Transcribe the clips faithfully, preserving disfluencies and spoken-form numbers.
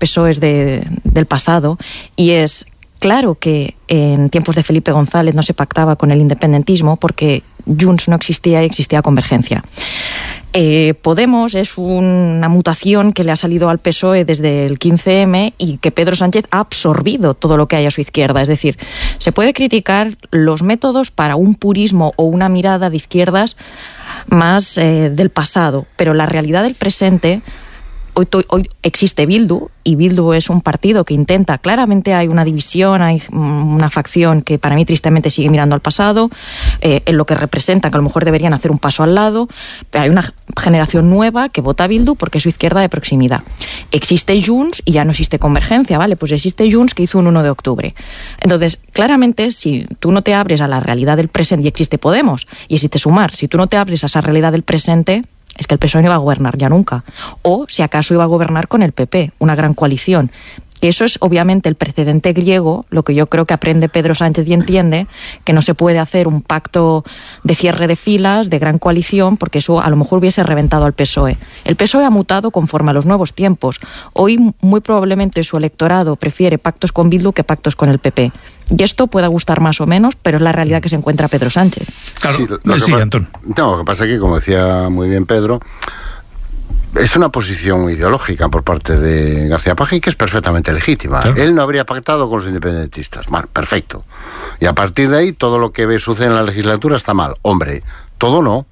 P S O Es de, del pasado, y es claro que en tiempos de Felipe González no se pactaba con el independentismo porque Junts no existía y existía Convergencia. Eh, Podemos es una mutación que le ha salido al P S O E desde el quince eme y que Pedro Sánchez ha absorbido todo lo que hay a su izquierda. Es decir, se puede criticar los métodos para un purismo o una mirada de izquierdas más eh, del pasado, pero la realidad del presente... Hoy, hoy existe Bildu, y Bildu es un partido que intenta, claramente hay una división, hay una facción que para mí tristemente sigue mirando al pasado, eh, en lo que representa, que a lo mejor deberían hacer un paso al lado, pero hay una generación nueva que vota a Bildu porque es su izquierda de proximidad. Existe Junts y ya no existe Convergencia, ¿vale? Pues existe Junts que hizo un uno de octubre. Entonces, claramente, si tú no te abres a la realidad del presente, y existe Podemos, y existe Sumar, si tú no te abres a esa realidad del presente, es que el P S O E no iba a gobernar ya nunca. O, si acaso, iba a gobernar con el P P, una gran coalición. Eso es, obviamente, el precedente griego, lo que yo creo que aprende Pedro Sánchez y entiende, que no se puede hacer un pacto de cierre de filas, de gran coalición, porque eso a lo mejor hubiese reventado al P S O E. El P S O E ha mutado conforme a los nuevos tiempos. Hoy, muy probablemente, su electorado prefiere pactos con Bildu que pactos con el P P. Y esto pueda gustar más o menos, pero es la realidad que se encuentra Pedro Sánchez. Claro, sí, lo, lo sí, pa- Antón. No, lo que pasa es que, como decía muy bien Pedro, es una posición ideológica por parte de García Paje que es perfectamente legítima. Claro. Él no habría pactado con los independentistas. Mal, perfecto. Y a partir de ahí, todo lo que ve sucede en la legislatura está mal. Hombre, todo no.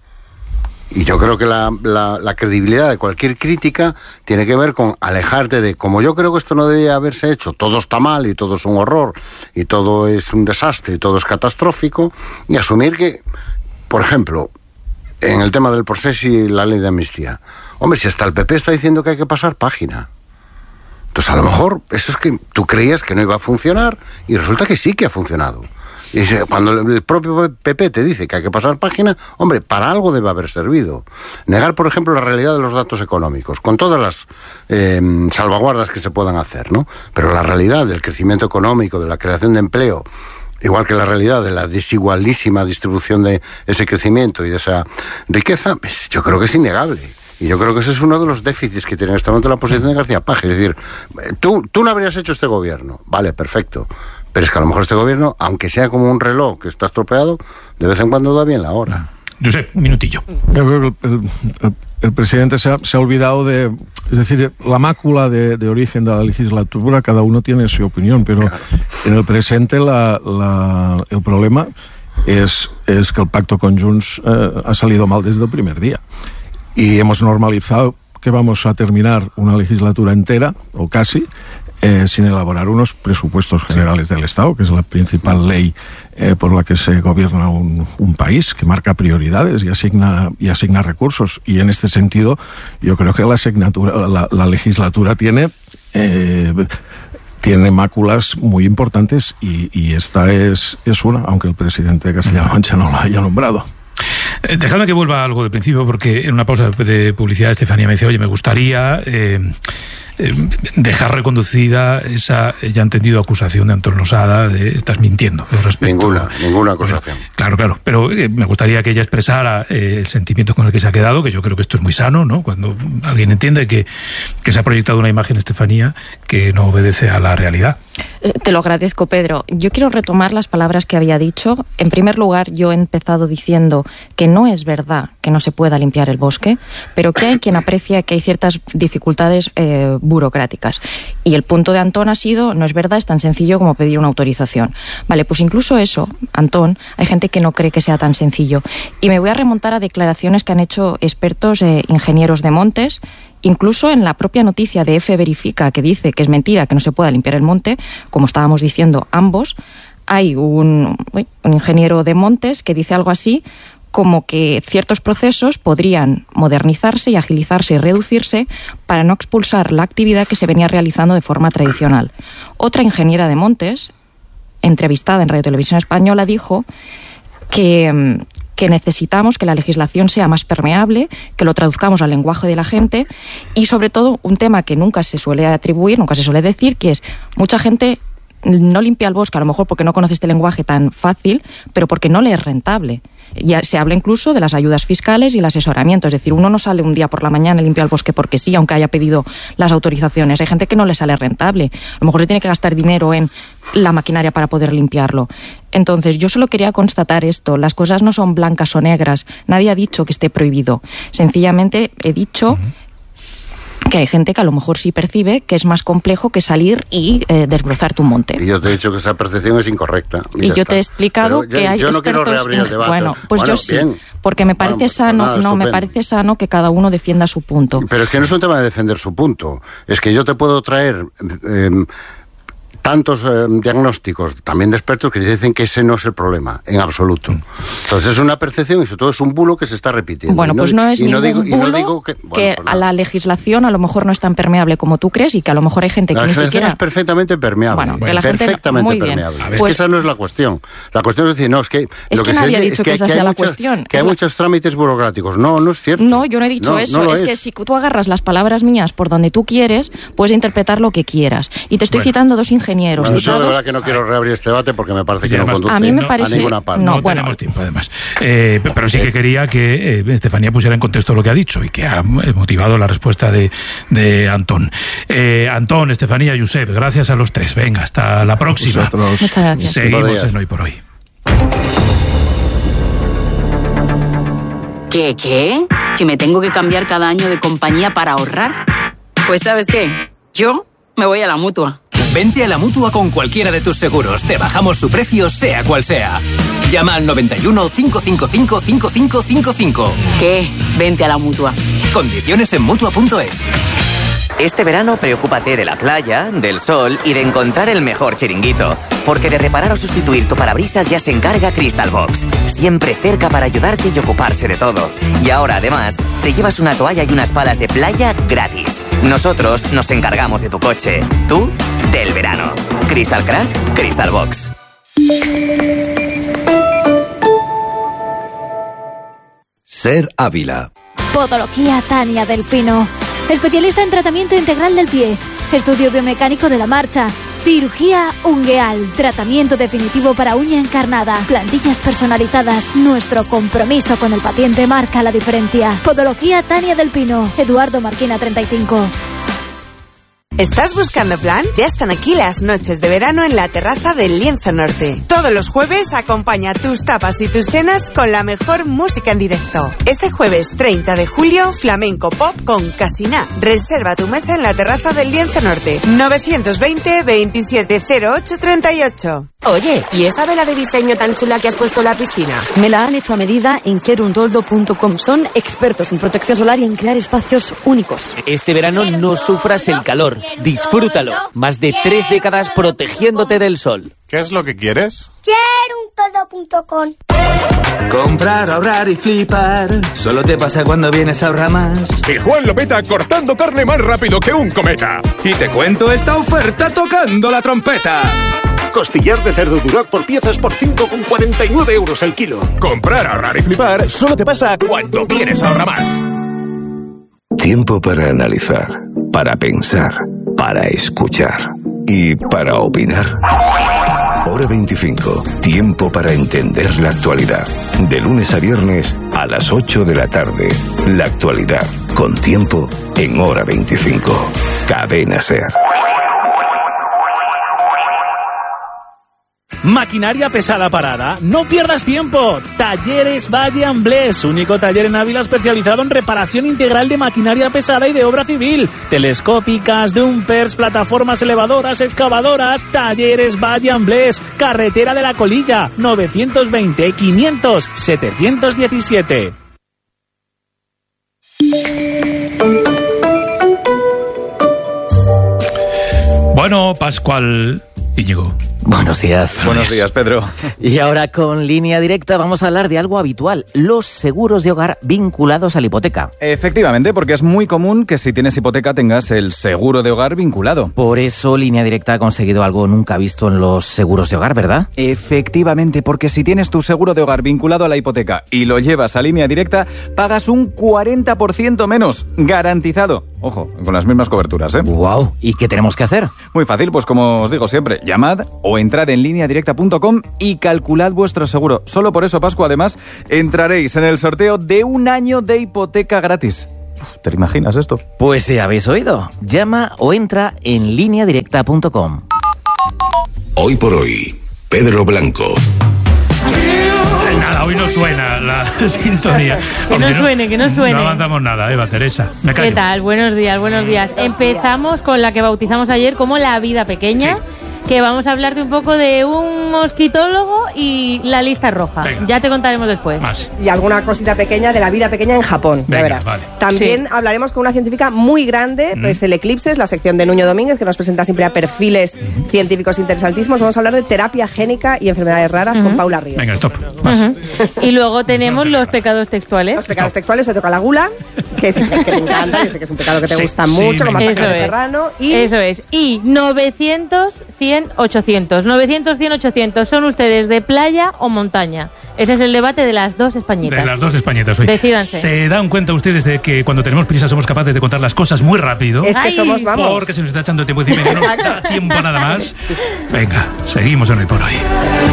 Y yo creo que la, la, la credibilidad de cualquier crítica tiene que ver con alejarte de, como yo creo que esto no debía haberse hecho, todo está mal y todo es un horror y todo es un desastre y todo es catastrófico, y asumir que, por ejemplo, en el tema del proceso y la ley de amnistía, hombre, si hasta el P P está diciendo que hay que pasar página, entonces a lo mejor eso es que tú creías que no iba a funcionar y resulta que sí que ha funcionado. Y cuando el propio P P te dice que hay que pasar página, hombre, para algo debe haber servido. Negar, por ejemplo, la realidad de los datos económicos, con todas las eh, salvaguardas que se puedan hacer, ¿no? Pero la realidad del crecimiento económico, de la creación de empleo, igual que la realidad de la desigualísima distribución de ese crecimiento y de esa riqueza, pues yo creo que es innegable. Y yo creo que ese es uno de los déficits que tiene en este momento la posición de García Paje. Es decir, tú, tú no habrías hecho este gobierno, vale, perfecto. Pero es que a lo mejor este gobierno, aunque sea como un reloj que está estropeado, de vez en cuando da bien la hora. Josep, un minutillo. Yo creo que el, el, el presidente se ha, se ha olvidado de... Es decir, la mácula de, de origen de la legislatura, cada uno tiene su opinión, pero claro, en el presente la, la, el problema es, es que el pacto con Junts eh, ha salido mal desde el primer día. Y hemos normalizado que vamos a terminar una legislatura entera, o casi, Eh, sin elaborar unos presupuestos generales sí. del Estado, que es la principal ley eh, por la que se gobierna un, un país, que marca prioridades y asigna y asigna recursos. Y en este sentido, yo creo que la asignatura, la, la legislatura tiene eh, tiene máculas muy importantes y, y esta es, es una, aunque el presidente de Castilla-La Mancha no la haya nombrado. Eh, dejadme que vuelva a algo del principio, porque en una pausa de publicidad Estefanía me dice, oye, me gustaría eh, eh, dejar reconducida esa ya entendido acusación de Antón Losada de estás mintiendo respecto. Ninguna, ninguna acusación. Bueno, claro, claro, pero eh, me gustaría que ella expresara eh, el sentimiento con el que se ha quedado, que yo creo que esto es muy sano, ¿no? Cuando alguien entiende que, que se ha proyectado una imagen, Estefanía, que no obedece a la realidad. Te lo agradezco, Pedro. Yo quiero retomar las palabras que había dicho. En primer lugar, yo he empezado diciendo que no es verdad que no se pueda limpiar el bosque, pero que hay quien aprecia que hay ciertas dificultades eh, burocráticas. Y el punto de Antón ha sido, no es verdad, es tan sencillo como pedir una autorización. Vale, pues incluso eso, Antón, hay gente que no cree que sea tan sencillo. Y me voy a remontar a declaraciones que han hecho expertos eh, ingenieros de montes. Incluso en la propia noticia de F Verifica, que dice que es mentira que no se pueda limpiar el monte, como estábamos diciendo ambos, hay un, un ingeniero de montes que dice algo así como que ciertos procesos podrían modernizarse y agilizarse y reducirse para no expulsar la actividad que se venía realizando de forma tradicional. Otra ingeniera de montes, entrevistada en Radio Televisión Española, dijo que... que necesitamos que la legislación sea más permeable, que lo traduzcamos al lenguaje de la gente y, sobre todo, un tema que nunca se suele atribuir, nunca se suele decir, que es mucha gente no limpia el bosque, a lo mejor porque no conoce este lenguaje tan fácil, pero porque no le es rentable. Ya se habla incluso de las ayudas fiscales y el asesoramiento, es decir, uno no sale un día por la mañana y limpia el bosque porque sí, aunque haya pedido las autorizaciones. Hay gente que no le sale rentable, a lo mejor se tiene que gastar dinero en la maquinaria para poder limpiarlo. Entonces, yo solo quería constatar esto, las cosas no son blancas o negras, nadie ha dicho que esté prohibido, sencillamente he dicho... Uh-huh. que hay gente que a lo mejor sí percibe que es más complejo que salir y eh, desbrozar tu monte. Y yo te he dicho que esa percepción es incorrecta. Y, y yo está. te he explicado Pero que yo, hay yo no quiero reabrir el debate. Bueno, pues bueno, yo sí, bien. porque me parece bueno, sano, nada, no, me parece sano que cada uno defienda su punto. Pero es que no es un tema de defender su punto, es que yo te puedo traer... Eh, tantos eh, diagnósticos, también de expertos, que dicen que ese no es el problema, en absoluto. Entonces es una percepción y sobre todo es un bulo que se está repitiendo. Bueno, no, pues no es y ningún no digo, bulo y no digo que, bueno, que pues a la legislación a lo mejor no es tan permeable como tú crees y que a lo mejor hay gente que la ni siquiera... La legislación es perfectamente permeable. Bueno, bueno que la perfectamente gente... permeable. Muy Es pues... que esa no es la cuestión. La cuestión es decir, no, es que... Es lo que, que nadie se ha dice dicho es que, que, esa que sea hay la muchas, cuestión. Que hay la... muchos trámites burocráticos. No, no es cierto. No, yo no he dicho no, eso. No es, es que si tú agarras las palabras mías por donde tú quieres, puedes interpretar lo que quieras. Y te estoy bueno. citando dos ingenieros. Bueno, citados... yo de verdad que no quiero reabrir este debate porque me parece que no conduce a, mí me parece... a ninguna parte. No, no bueno. tenemos tiempo, además. Eh, pero sí que quería que eh, Estefanía pusiera en contexto lo que ha dicho y que ha motivado la respuesta de, de Antón. Eh, Antón, Estefanía, Josep, gracias a los tres. Venga, hasta la próxima. Muchas gracias. Seguimos en Hoy por Hoy. ¿Qué, qué? ¿Que me tengo que cambiar cada año de compañía para ahorrar? Pues ¿sabes qué? Yo me voy a la Mutua. Vente a la Mutua con cualquiera de tus seguros. Te bajamos su precio, sea cual sea. Llama al noventa y uno, cinco cinco cinco, cinco cinco cinco cinco. ¿Qué? Vente a la Mutua. Condiciones en Mutua punto es. Este verano preocúpate de la playa, del sol y de encontrar el mejor chiringuito. Porque de reparar o sustituir tu parabrisas ya se encarga Crystal Box. Siempre cerca para ayudarte y ocuparse de todo. Y ahora, además, te llevas una toalla y unas palas de playa gratis. Nosotros nos encargamos de tu coche. Tú, del verano. Crystal Crack, Crystal Box. Ser Ávila. Podología Tania del Pino. Especialista en tratamiento integral del pie. Estudio biomecánico de la marcha. Cirugía ungueal. Tratamiento definitivo para uña encarnada. Plantillas personalizadas. Nuestro compromiso con el paciente marca la diferencia. Podología Tania del Pino. Eduardo Marquina treinta y cinco. ¿Estás buscando plan? Ya están aquí las noches de verano en la terraza del Lienzo Norte. Todos los jueves acompaña tus tapas y tus cenas con la mejor música en directo. Este jueves treinta de julio, flamenco pop con Casina. Reserva tu mesa en la terraza del Lienzo Norte. novecientos veinte, veintisiete cero ocho, treinta y ocho. Oye, ¿y esa vela de diseño tan chula que has puesto en la piscina? Me la han hecho a medida en queruntoldo punto com. Son expertos en protección solar y en crear espacios únicos. Este verano no sufras el calor. Disfrútalo. Más de tres décadas protegiéndote del sol. ¿Qué es lo que quieres? queruntoldo punto com. Comprar, ahorrar y flipar. Solo te pasa cuando vienes a Ahorramás. Que Juan lo peta cortando carne más rápido que un cometa. Y te cuento esta oferta tocando la trompeta. Costillar de cerdo Duroc por piezas por cinco con cuarenta y nueve euros el kilo. Comprar, ahorrar y flipar solo te pasa cuando vienes a Ahorramás. Tiempo para analizar, para pensar, para escuchar y para opinar. Hora veinticinco. Tiempo para entender la actualidad. De lunes a viernes a las ocho de la tarde. La actualidad con Tiempo en Hora veinticinco. Cadena Ser. Maquinaria pesada parada. No pierdas tiempo. Talleres Valle Amblés, único taller en Ávila especializado en reparación integral de maquinaria pesada y de obra civil. Telescópicas, dumpers, plataformas elevadoras, excavadoras. Talleres Valle Amblés, carretera de la Colilla, novecientos veinte, quinientos, setecientos diecisiete. Bueno, Pascual Íñigo. Buenos días. Buenos días, Pedro. Y ahora con Línea Directa vamos a hablar de algo habitual, los seguros de hogar vinculados a la hipoteca. Efectivamente, porque es muy común que si tienes hipoteca tengas el seguro de hogar vinculado. Por eso Línea Directa ha conseguido algo nunca visto en los seguros de hogar, ¿verdad? Efectivamente, porque si tienes tu seguro de hogar vinculado a la hipoteca y lo llevas a Línea Directa, pagas un cuarenta por ciento menos, garantizado. Ojo, con las mismas coberturas, ¿eh? Wow. ¿Y qué tenemos que hacer? Muy fácil, pues como os digo siempre, llamad o entrad en línea directa punto com y calculad vuestro seguro. Solo por eso, Pascu, además, entraréis en el sorteo de un año de hipoteca gratis. ¿Te imaginas esto? Pues si habéis oído, llama o entra en línea directa punto com. Hoy por hoy, Pedro Blanco. Nada, hoy no suena la sintonía. Que no, si no suene, que no suene. No avanzamos nada, Eva, Teresa. Me callo. ¿Qué tal? Buenos días, buenos días. Empezamos con la que bautizamos ayer como La Vida Pequeña. Sí. Que vamos a hablar de un poco de un mosquitólogo y la lista roja. Venga. Ya te contaremos después. Más. Y alguna cosita pequeña de la vida pequeña en Japón, Venga, ya verás. Vale. También sí. hablaremos con una científica muy grande, mm. pues el Eclipse, la sección de Nuño Domínguez, que nos presenta siempre a perfiles mm. científicos interesantísimos. Vamos a hablar de terapia génica y enfermedades raras mm. con Paula Ríos. Venga, stop. Más. Uh-huh. Y luego tenemos los pecados textuales. Los pecados stop. textuales, hoy toca la gula, que, que te encanta, yo sé que es un pecado que te sí, gusta sí, mucho, como Marta Serrano. Y... Eso es. Y novecientos, cien, ochocientos. novecientos, cien, ochocientos. ¿Son ustedes de playa o montaña? Ese es el debate de las dos españitas. De las dos españitas hoy. Decídanse. ¿Se dan cuenta ustedes de que cuando tenemos prisa somos capaces de contar las cosas muy rápido? Es que Ay. somos, vamos. Porque se nos está echando el tiempo encima y no nos da tiempo nada más. Venga, seguimos en Hoy por Hoy.